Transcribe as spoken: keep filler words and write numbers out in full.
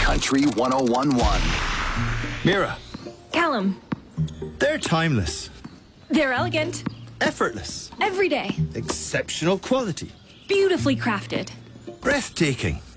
Country one oh one point one. Mira, Callum, they're timeless, they're elegant, effortless, every day, exceptional quality, beautifully crafted. breathtaking.